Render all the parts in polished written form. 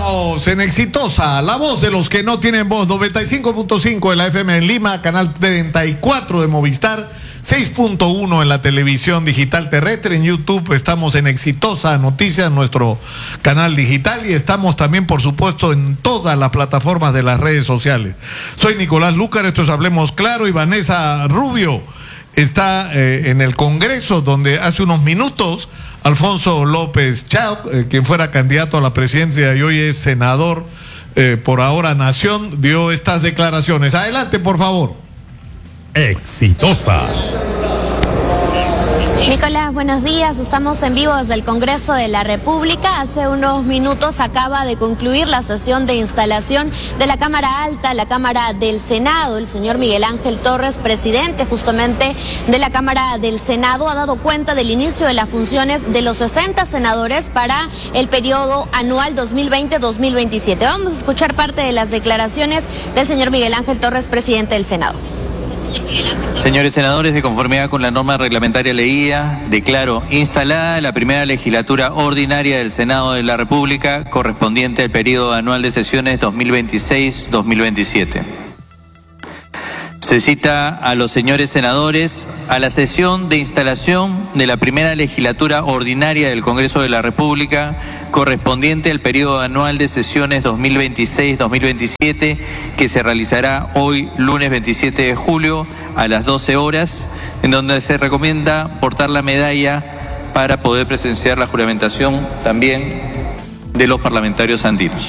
Estamos en Exitosa, la voz de los que no tienen voz, 95.5 en la FM en Lima, canal 34 de Movistar, 6.1 en la televisión digital terrestre, en YouTube estamos en Exitosa Noticias, nuestro canal digital, y estamos también, por supuesto, en todas las plataformas de las redes sociales. Soy Nicolás Lúcar, esto es Hablemos Claro, y Vanessa Rubio está en el Congreso, donde hace unos minutos Alfonso López Chau, quien fuera candidato a la presidencia y hoy es senador por Ahora Nación, dio estas declaraciones. Adelante, por favor. Exitosa. Nicolás, buenos días. Estamos en vivo desde el Congreso de la República. Hace unos minutos acaba de concluir la sesión de instalación de la Cámara Alta, la Cámara del Senado. El señor Miguel Ángel Torres, presidente justamente de la Cámara del Senado, ha dado cuenta del inicio de las funciones de los 60 senadores para el periodo anual 2020-2027. Vamos a escuchar parte de las declaraciones del señor Miguel Ángel Torres, presidente del Senado. Señores senadores, de conformidad con la norma reglamentaria leída, declaro instalada la primera legislatura ordinaria del Senado de la República correspondiente al periodo anual de sesiones 2026-2027. Se cita a los señores senadores a la sesión de instalación de la primera legislatura ordinaria del Congreso de la República correspondiente al periodo anual de sesiones 2026-2027 que se realizará hoy lunes 27 de julio a las 12 horas, en donde se recomienda portar la medalla para poder presenciar la juramentación también de los parlamentarios andinos.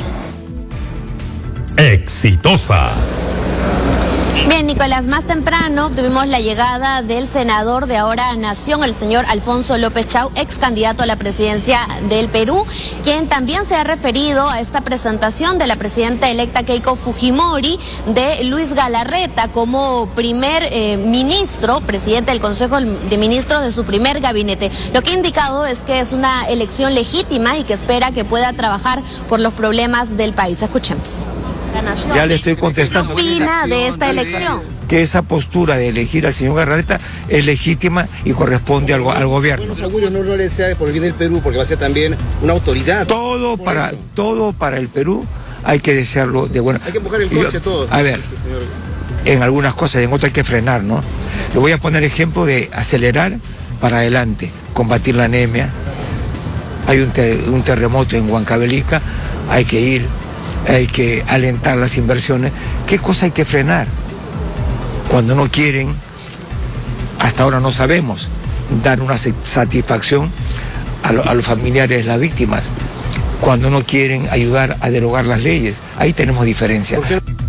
Exitosa. Bien, Nicolás, más temprano tuvimos la llegada del senador de Ahora Nación, el señor Alfonso López Chau, ex candidato a la presidencia del Perú, quien también se ha referido a esta presentación de la presidenta electa Keiko Fujimori de Luis Galarreta como primer ministro, presidente del Consejo de Ministros de su primer gabinete. Lo que ha indicado es que es una elección legítima y que espera que pueda trabajar por los problemas del país. Escuchemos. Ya le estoy contestando. ¿Qué opina de esta elección? Que esa postura de elegir al señor Galarreta es legítima y corresponde al gobierno. Buenos augurios no le sea por el bien del Perú, porque va a ser también una autoridad. Todo para el Perú hay que desearlo de bueno. Hay que empujar el coche todo. A ver, en algunas cosas, en otras hay que frenar, ¿no? Le voy a poner ejemplo de acelerar para adelante, combatir la anemia. Hay un terremoto en Huancavelica, hay que ir. Hay que alentar las inversiones. ¿Qué cosa hay que frenar? Cuando no quieren, hasta ahora no sabemos, dar una satisfacción a los familiares de las víctimas. Cuando no quieren ayudar a derogar las leyes, ahí tenemos diferencia.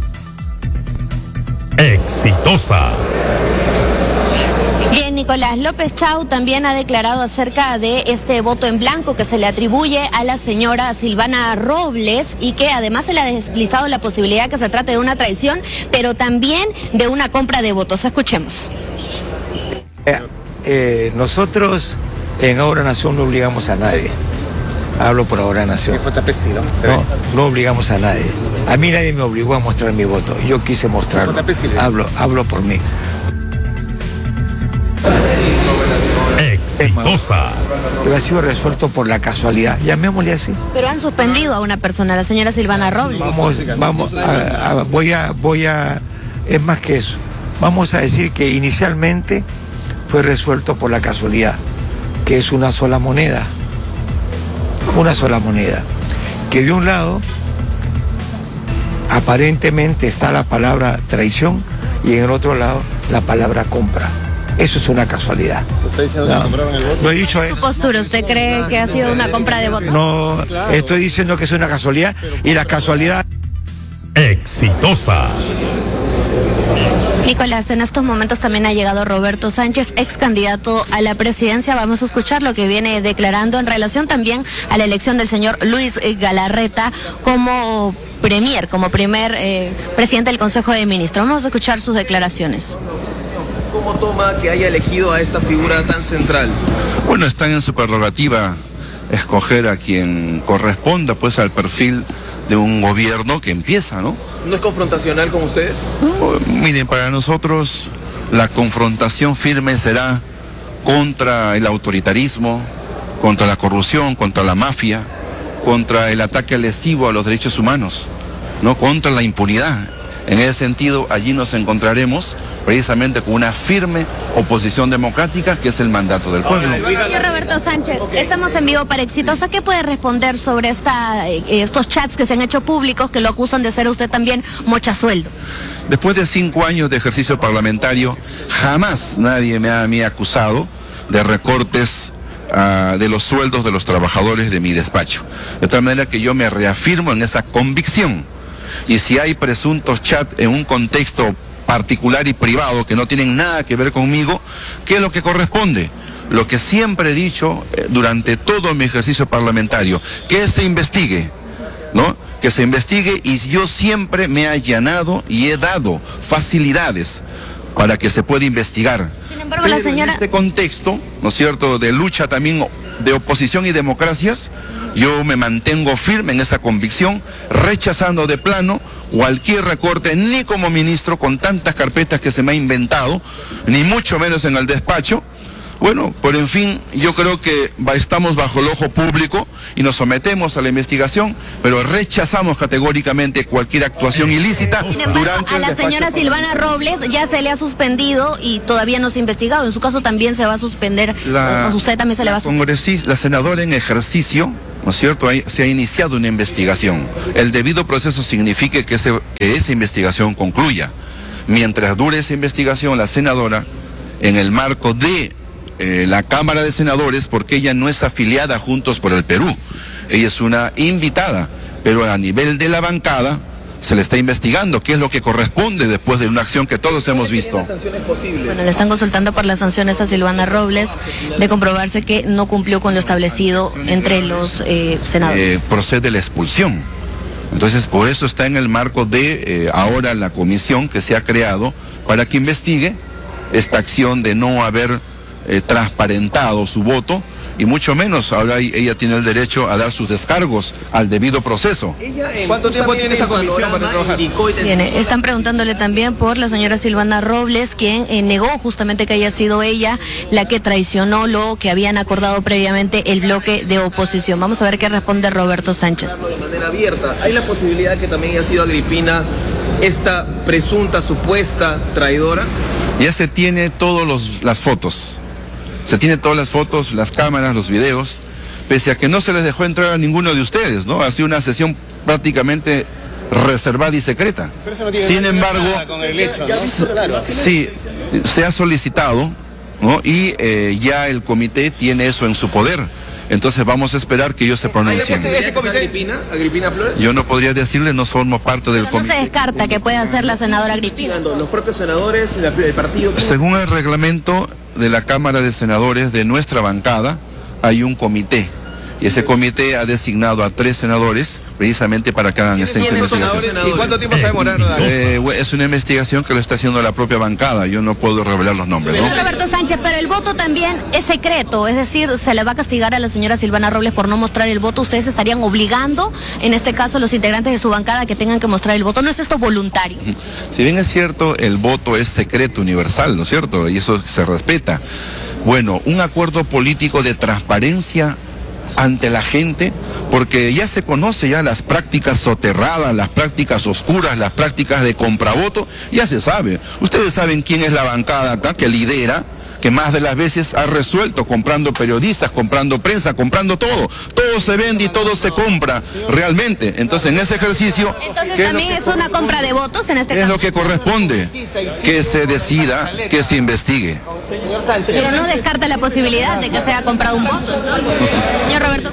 Exitosa. Bien, Nicolás, López Chau también ha declarado acerca de este voto en blanco que se le atribuye a la señora Silvana Robles y que además se le ha deslizado la posibilidad que se trate de una traición, pero también de una compra de votos. Escuchemos. Nosotros en Ahora Nación no obligamos a nadie. Hablo por Ahora Nación. No obligamos a nadie. A mí nadie me obligó a mostrar mi voto. Yo quise mostrarlo. Hablo por mí. Exitosa. Que ha sido resuelto por la casualidad, llamémosle así. Pero han suspendido a una persona, la señora Silvana Robles. Es más que eso. Vamos a decir que inicialmente fue resuelto por la casualidad, que es una sola moneda. Una sola moneda. Que de un lado, aparentemente está la palabra traición y en el otro lado, la palabra compra. Eso es una casualidad. ¿Está diciendo que compraron el voto? Lo he dicho. ¿Su postura? ¿Usted cree que ha sido una compra de votos? No, estoy diciendo que es una casualidad y la casualidad. Exitosa. Nicolás, en estos momentos también ha llegado Roberto Sánchez, ex candidato a la presidencia. Vamos a escuchar lo que viene declarando en relación también a la elección del señor Luis Galarreta como primer presidente del Consejo de Ministros. Vamos a escuchar sus declaraciones. ¿Cómo toma que haya elegido a esta figura tan central? Bueno, están en su prerrogativa escoger a quien corresponda pues al perfil de un gobierno que empieza, ¿no? ¿No es confrontacional con ustedes? Miren, para nosotros la confrontación firme será contra el autoritarismo, contra la corrupción, contra la mafia, contra el ataque lesivo a los derechos humanos, ¿no? Contra la impunidad. En ese sentido, allí nos encontraremos precisamente con una firme oposición democrática, que es el mandato del pueblo. Señor Roberto Sánchez, estamos en vivo para Exitosa. ¿Qué puede responder sobre estos chats que se han hecho públicos que lo acusan de ser usted también mochasueldo? Después de 5 años de ejercicio parlamentario, jamás nadie me ha acusado de recortes de los sueldos de los trabajadores de mi despacho. De tal manera que yo me reafirmo en esa convicción. Y si hay presuntos chats en un contexto particular y privado que no tienen nada que ver conmigo, ¿qué es lo que corresponde? Lo que siempre he dicho durante todo mi ejercicio parlamentario, que se investigue, ¿no? Que se investigue, y yo siempre me he allanado y he dado facilidades para que se pueda investigar. Sin embargo, la señora... En este contexto, ¿no es cierto?, de lucha también de oposición y democracias, yo me mantengo firme en esa convicción, rechazando de plano cualquier recorte, ni como ministro con tantas carpetas que se me ha inventado, ni mucho menos en el despacho. Bueno, pero en fin, yo creo que estamos bajo el ojo público y nos sometemos a la investigación, pero rechazamos categóricamente cualquier actuación ilícita. Sin embargo, a la señora Silvana Robles ya se le ha suspendido y todavía no se ha investigado. En su caso también se va a suspender, usted también se le va a suspender. La senadora en ejercicio, ¿no es cierto?, se ha iniciado una investigación. El debido proceso significa que esa investigación concluya. Mientras dure esa investigación, la senadora, en el marco de la Cámara de Senadores, porque ella no es afiliada a Juntos por el Perú, ella es una invitada, pero a nivel de la bancada se le está investigando qué es lo que corresponde después de una acción que todos hemos visto. Bueno, le están consultando por las sanciones a Silvana Robles, de comprobarse que no cumplió con lo establecido entre los senadores. Procede la expulsión. Entonces, por eso está en el marco de ahora la comisión que se ha creado para que investigue esta acción de no haber transparentado su voto, y mucho menos ahora ella tiene el derecho a dar sus descargos al debido proceso. ¿Cuánto tiempo tiene esta comisión para trabajar? Bien, están preguntándole también por la señora Silvana Robles, quien negó justamente que haya sido ella la que traicionó lo que habían acordado previamente el bloque de oposición. Vamos a ver qué responde Roberto Sánchez. De manera abierta, ¿hay la posibilidad que también haya sido Agripina esta presunta, supuesta traidora? Ya se tiene todas las fotos. Se tiene todas las fotos, las cámaras, los videos, pese a que no se les dejó entrar a ninguno de ustedes, ¿no? Ha sido una sesión prácticamente reservada y secreta. Sin embargo, con el hecho, ¿no? Sí, se ha solicitado, ¿no? Y ya el comité tiene eso en su poder. Entonces vamos a esperar que ellos se pronuncien. ¿Agripina Flores? Yo no podría decirle, no formo parte del comité. No se descarta que pueda ser la senadora Agripina. Los propios senadores, el partido... Según el reglamento de la Cámara de Senadores de nuestra bancada, hay un comité. Y ese comité ha designado a 3 senadores precisamente para que hagan esta investigación. ¿Y cuánto tiempo se va a demorar? Es una investigación que lo está haciendo la propia bancada. Yo no puedo revelar los nombres, ¿no? Roberto Sánchez, pero el voto también es secreto, es decir, se le va a castigar a la señora Silvana Robles por no mostrar el voto. Ustedes estarían obligando, en este caso, los integrantes de su bancada que tengan que mostrar el voto. ¿No es esto voluntario? Si bien es cierto, el voto es secreto universal, ¿no es cierto? Y eso se respeta. Bueno, un acuerdo político de transparencia ante la gente, porque ya se conoce ya las prácticas soterradas, las prácticas oscuras, las prácticas de compravota, ya se sabe. Ustedes saben quién es la bancada acá que lidera, que más de las veces ha resuelto comprando periodistas, comprando prensa, comprando todo. Todo se vende y todo se compra realmente. Entonces, en ese ejercicio... Entonces, también es una compra de votos en este caso. Es lo que corresponde, que se decida, que se investigue. Pero no descarta la posibilidad de que se haya comprado un voto. Señor Roberto.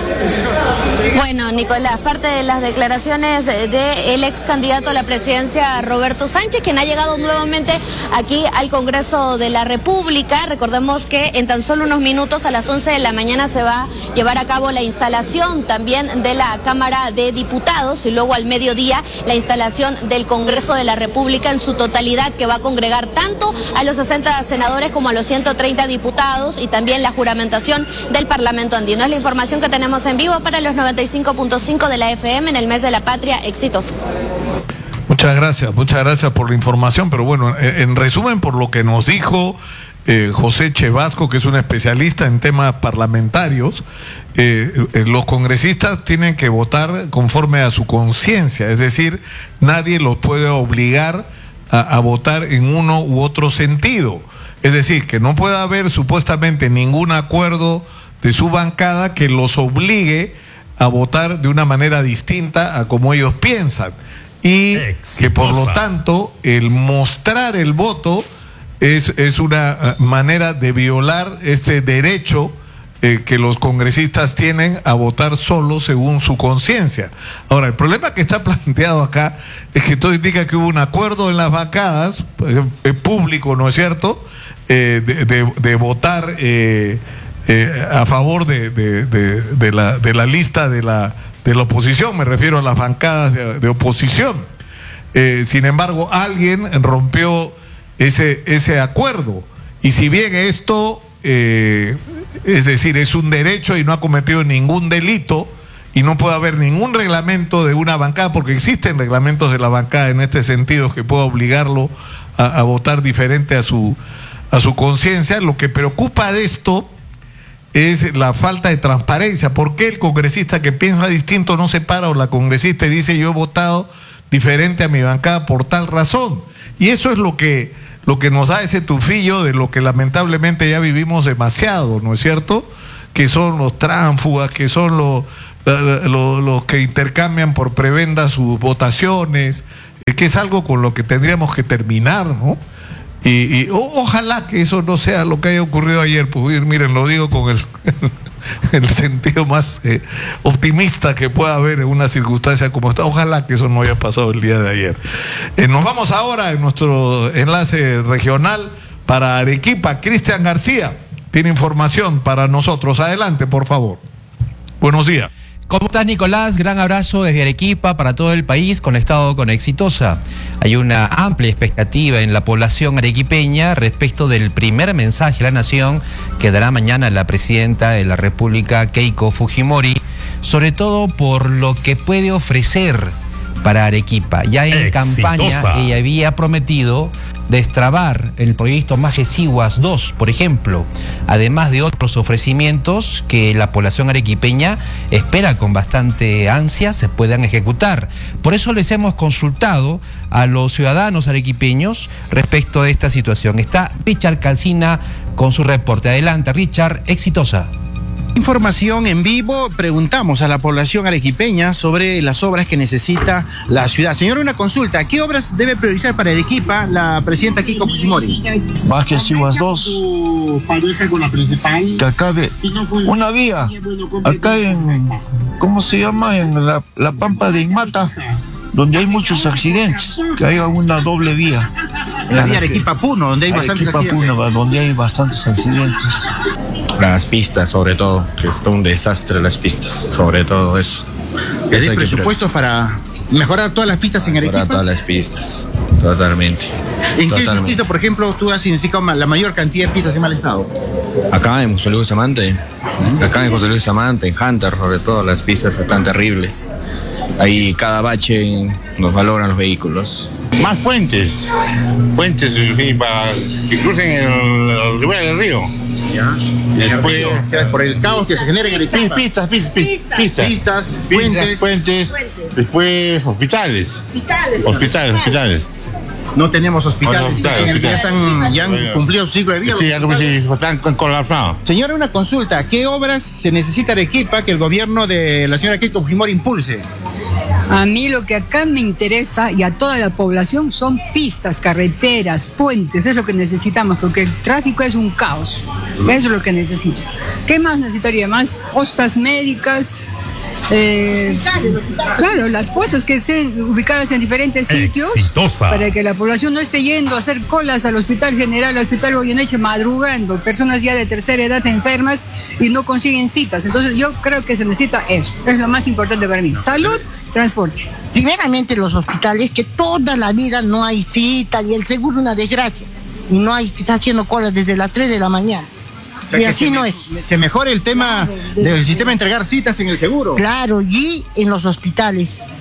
Bueno, Nicolás, parte de las declaraciones del ex candidato a la presidencia, Roberto Sánchez, quien ha llegado nuevamente aquí al Congreso de la República. Recordemos que en tan solo unos minutos, a las 11 de la mañana, se va a llevar a cabo la instalación también de la Cámara de Diputados, y luego al mediodía la instalación del Congreso de la República en su totalidad, que va a congregar tanto a los 60 senadores como a los 130 diputados, y también la juramentación del Parlamento andino. Es la información que tenemos en vivo para los 95.5 de la FM en el mes de la patria. Exitosa. Muchas gracias por la información, pero bueno, en resumen, por lo que nos dijo José Chevasco, que es un especialista en temas parlamentarios, los congresistas tienen que votar conforme a su conciencia, es decir, nadie los puede obligar a votar en uno u otro sentido. Es decir, que no puede haber supuestamente ningún acuerdo de su bancada que los obligue a votar de una manera distinta a como ellos piensan. Y que por lo tanto el mostrar el voto es una manera de violar este derecho que los congresistas tienen a votar solo según su conciencia. Ahora, el problema que está planteado acá es que todo indica que hubo un acuerdo en las bancadas, público, ¿no es cierto?, de votar a favor de la lista de la oposición, me refiero a las bancadas de oposición. Sin embargo, alguien rompió ese acuerdo, y si bien esto es decir, es un derecho y no ha cometido ningún delito, y no puede haber ningún reglamento de una bancada, porque existen reglamentos de la bancada en este sentido que pueda obligarlo a votar diferente a su conciencia. Lo que preocupa de esto es la falta de transparencia. ¿Por qué el congresista que piensa distinto no se para, o la congresista, y dice yo he votado diferente a mi bancada por tal razón? Y eso es lo que nos da ese tufillo de lo que lamentablemente ya vivimos demasiado, ¿no es cierto? Que son los tránsfugas, que son los que intercambian por prebenda sus votaciones, que es algo con lo que tendríamos que terminar, ¿no? Y ojalá que eso no sea lo que haya ocurrido ayer, pues miren, lo digo con el sentido más optimista que pueda haber en una circunstancia como esta. Ojalá que eso no haya pasado el día de ayer. Nos vamos ahora en nuestro enlace regional para Arequipa. Cristian García tiene información para nosotros. Adelante, por favor. Buenos días. ¿Cómo estás, Nicolás? Gran abrazo desde Arequipa para todo el país, conectado con Exitosa. Hay una amplia expectativa en la población arequipeña respecto del primer mensaje a la nación que dará mañana la presidenta de la República, Keiko Fujimori, sobre todo por lo que puede ofrecer para Arequipa. Ya en campaña ella había prometido destrabar el proyecto Majesiguas 2, por ejemplo, además de otros ofrecimientos que la población arequipeña espera con bastante ansia se puedan ejecutar. Por eso les hemos consultado a los ciudadanos arequipeños respecto de esta situación. Está Richard Calcina con su reporte. Adelante, Richard, Exitosa. Información en vivo, preguntamos a la población arequipeña sobre las obras que necesita la ciudad. Señor, una consulta, ¿qué obras debe priorizar para Arequipa la presidenta Keiko Fujimori? Majesiguas 2, que acabe una vía, acá en, ¿cómo se llama? En la Pampa de Inmata, donde hay muchos accidentes, que haya una doble vía. La vía Arequipa-Puno, donde hay bastantes accidentes. Puno, donde hay bastantes accidentes. Las pistas, sobre todo, que está un desastre las pistas, sobre todo eso. ¿Hay presupuestos para mejorar todas las pistas en Arequipa? Para todas las pistas, totalmente. ¿En qué distrito, por ejemplo, tú has identificado la mayor cantidad de pistas en mal estado? Acá en José Luis Bustamante, en Hunter, sobre todo, las pistas están terribles. Ahí cada bache nos valoran los vehículos. Más puentes, para que crucen el ribera del río. ¿Ya? Después, por el caos que se genera en Arequipa. Pistas, puentes. Después hospitales. No tenemos hospitales. Ya han cumplido su ciclo de vida. Sí, están colapsados. Señora, una consulta. ¿Qué obras se necesita Arequipa que el gobierno de la señora Keiko Fujimori impulse? A mí lo que acá me interesa y a toda la población son pistas, carreteras, puentes, es lo que necesitamos, porque el tráfico es un caos. Eso es lo que necesito. ¿Qué más necesitaría? Más postas médicas. Claro, las postas que sean ubicadas en diferentes sitios. Exitosa. Para que la población no esté yendo a hacer colas al Hospital General, al Hospital Goyeneche, madrugando, personas ya de tercera edad enfermas y no consiguen citas. Entonces yo creo que se necesita eso, es lo más importante para mí: salud, transporte. Primeramente los hospitales, que toda la vida no hay cita, y el seguro una desgracia, no hay, está haciendo colas desde las 3 de la mañana. O sea, y así no es. Se mejora el tema del sistema de entregar citas en el seguro. Claro, y en los hospitales